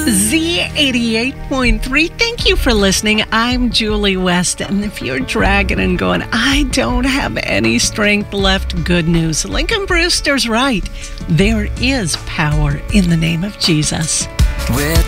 Z88.3. Thank you for listening. I'm Julie West. And if you're dragging and going, I don't have any strength left, good news. Lincoln Brewster's right. There is power in the name of Jesus.